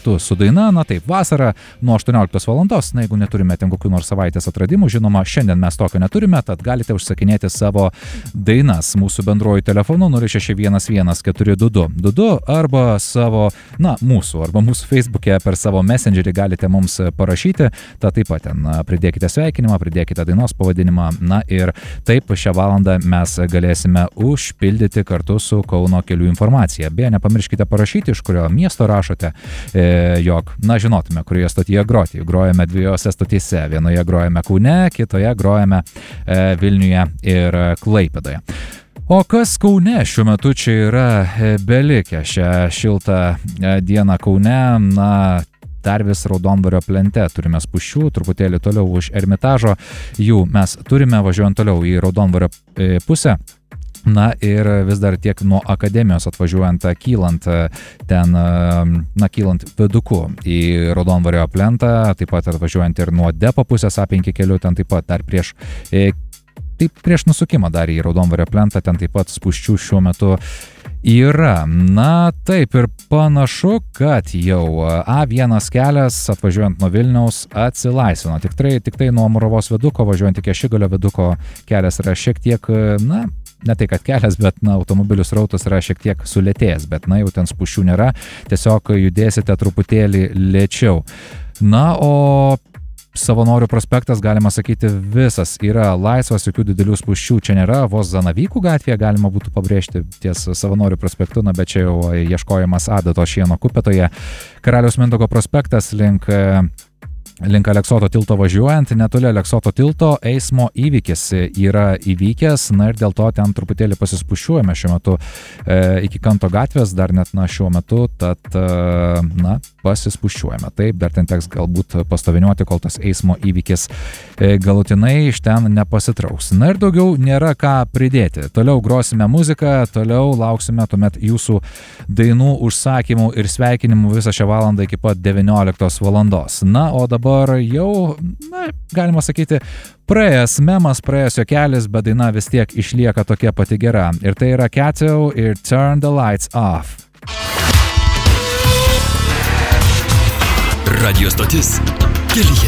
kartu su daina. Na taip, vasara nuo 18 valandos, na jeigu neturime ten kokių nors savaitės atradimų, žinoma, šiandien mes tokio neturime, tad galite užsakinėti savo dainas mūsų bendruoju telefonu 06114222 arba savo, mūsų Facebook'e per savo messengerį galite mums parašyti, tad taip pat ten pridėkite sveikinimą, pridėkite dainos pavadinimą, na ir taip šią valandą mes galėsime užpildyti kartu su Kauno kelių informacija. Beje, nepamirškite parašyti, iš kurio miesto rašote, jog, žinotume, kurioje stotyje groti. Grojame dviejose stotyse. Vienoje grojame Kaune, kitoje grojame Vilniuje ir Klaipėdoje. O kas Kaune šiuo metu čia yra belikę šią šiltą dieną Kaune? Dar vis Raudondvario plente turime spūsčių, truputėlį toliau už Ermitažo. Jų mes turime važiuojant toliau į Raudondvario pusę. Na ir vis dar tiek nuo akademijos atvažiuojant, kylant viduku į Raudondvario plentą, taip pat atvažiuojant ir nuo depo pusės A5 keliu, ten taip pat dar prieš nusukimą dar į Raudondvario plentą, ten taip pat spūsčių šiuo metu yra. Na taip ir panašu, kad jau A1 kelias atvažiuojant nuo Vilniaus atsilaisvino. Tik tai nuo Muravos viduko važiuojant iki Ašigalio viduko kelias yra šiek tiek, ne tai kad kelias, bet automobilių srautas yra šiek tiek sulėtėjęs, bet jau ten spūsčių nėra, tiesiog judėsite truputėlį lėčiau. Na, o Savanorių prospektas, galima sakyti, visas yra laisvas, jokių didelių spūsčių čia nėra, vos Zanavykų gatvėje galima būtų pabrėžti ties Savanorių prospektu, bet čia jau ieškojimas adatos šieno kupetoje. Karaliaus Mindaugo prospektas link Aleksoto tilto važiuojant, netoli Aleksoto tilto eismo įvykis yra įvykęs, na ir dėl to ten truputėlį pasispušiuojame šiuo metu iki Kanto gatvės, dar net šiuo metu, tad pasispušiuojame. Taip, dar ten teks galbūt pastoviniuoti, kol tas eismo įvykis galutinai iš ten nepasitrauks. Na ir daugiau nėra ką pridėti. Toliau grosime muziką, toliau lauksime tuomet jūsų dainų, užsakymų ir sveikinimų visą šią valandą iki pat 19 valandos. Na, o dabar jau, galima sakyti, praėjęs memas, praėjęs juokelis, bet daina vis tiek išlieka tokia pati gera. Ir tai yra Keto ir Turn the Lights Off. Radio stotis kelyje.